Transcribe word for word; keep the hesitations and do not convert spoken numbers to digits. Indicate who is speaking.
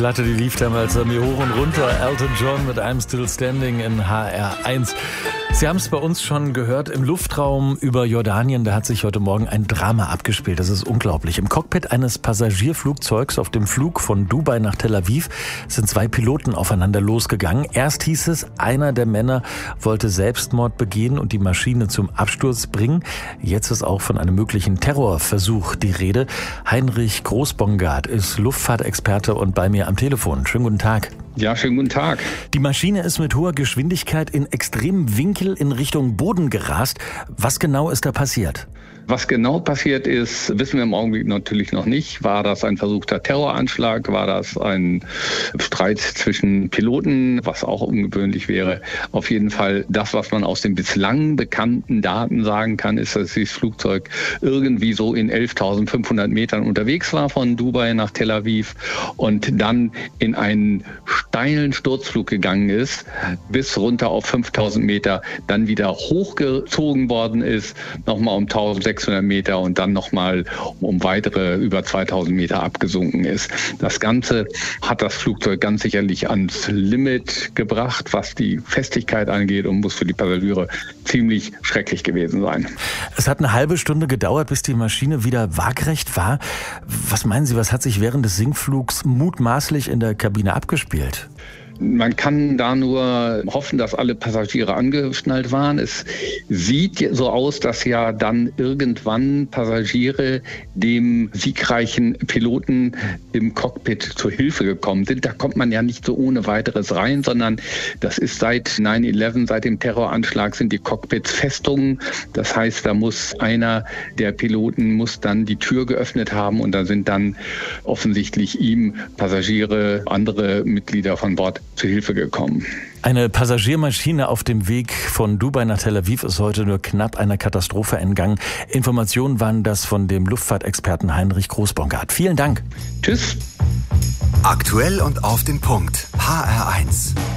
Speaker 1: Platte, die lief damals an mir hoch und runter. Elton John mit I'm Still Standing in H R eins. Sie haben es bei uns schon gehört, im Luftraum über Jordanien, da hat sich heute Morgen ein Drama abgespielt. Das ist unglaublich. Im Cockpit eines Passagierflugzeugs auf dem Flug von Dubai nach Tel Aviv sind zwei Piloten aufeinander losgegangen. Erst hieß es, einer der Männer wollte Selbstmord begehen und die Maschine zum Absturz bringen. Jetzt ist auch von einem möglichen Terrorversuch die Rede. Heinrich Großbongard ist Luftfahrtexperte und bei mir am Telefon. Schönen guten Tag.
Speaker 2: Ja, schönen guten Tag.
Speaker 1: Die Maschine ist mit hoher Geschwindigkeit in extremem Winkel in Richtung Boden gerast. Was genau ist da passiert?
Speaker 2: Was genau passiert ist, wissen wir im Augenblick natürlich noch nicht. War das ein versuchter Terroranschlag? War das ein Streit zwischen Piloten, was auch ungewöhnlich wäre? Auf jeden Fall das, was man aus den bislang bekannten Daten sagen kann, ist, dass dieses Flugzeug irgendwie so in elftausendfünfhundert Metern unterwegs war von Dubai nach Tel Aviv und dann in einen steilen Sturzflug gegangen ist, bis runter auf fünftausend Meter, dann wieder hochgezogen worden ist, nochmal um eintausendsechshundert Meter und dann nochmal um weitere über zweitausend Meter abgesunken ist. Das Ganze hat das Flugzeug ganz sicherlich ans Limit gebracht, was die Festigkeit angeht, und muss für die Passagiere ziemlich schrecklich gewesen sein.
Speaker 1: Es hat eine halbe Stunde gedauert, bis die Maschine wieder waagrecht war. Was meinen Sie, was hat sich während des Sinkflugs mutmaßlich in der Kabine abgespielt?
Speaker 2: Man kann da nur hoffen, dass alle Passagiere angeschnallt waren. Es sieht so aus, dass ja dann irgendwann Passagiere dem siegreichen Piloten im Cockpit zur Hilfe gekommen sind. Da kommt man ja nicht so ohne weiteres rein, sondern das ist seit neun elf, seit dem Terroranschlag sind die Cockpits Festungen. Das heißt, da muss einer der Piloten muss dann die Tür geöffnet haben und da sind dann offensichtlich ihm Passagiere, andere Mitglieder von Bord zu Hilfe gekommen.
Speaker 1: Eine Passagiermaschine auf dem Weg von Dubai nach Tel Aviv ist heute nur knapp einer Katastrophe entgangen. Informationen waren das von dem Luftfahrtexperten Heinrich Großbongard. Vielen Dank.
Speaker 2: Tschüss.
Speaker 3: Aktuell und auf den Punkt. H R eins.